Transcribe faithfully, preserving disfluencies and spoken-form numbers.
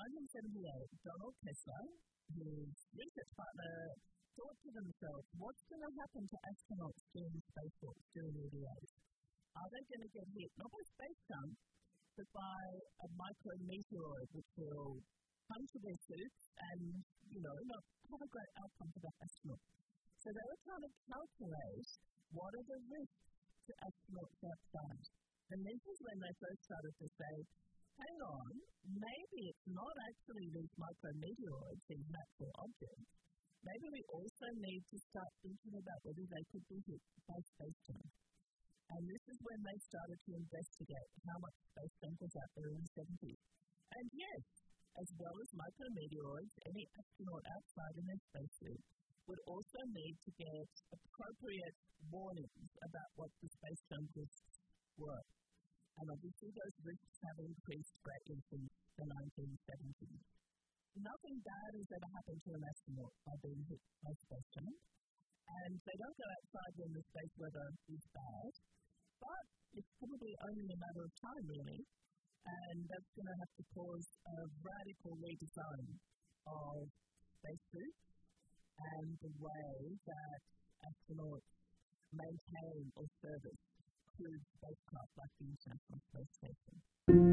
nineteen seventy-eight, Donald Kessler, his research partner, thought to themselves, what's going to happen to astronauts during spacewalks during E D As? Are they going to get hit not by space junk, but by a micrometeoroid which will puncture their suits and, you know, not have a great outcome for the astronaut? So they were trying to calculate what are the risks to astronauts outside. And this is when they first started to say, hang on, maybe it's not actually these micrometeoroids, these natural objects. Maybe we also need to start thinking about whether they could be hit by space junk. And this is when they started to investigate how much space junk was out there in the seventies. And yes, as well as micrometeoroids, any astronaut outside in their spacesuit would also need to get appropriate warnings about what the space junk risks were. And obviously those risks have increased greatly since the nineteen seventies. Nothing bad has ever happened to an astronaut by being hit by space junk, and they don't go outside when the space weather is bad, but it's probably only a matter of time, really, and that's going to have to cause a radical redesign of spacesuits and the way that astronauts maintain or service crewed spacecraft like the International Space Station.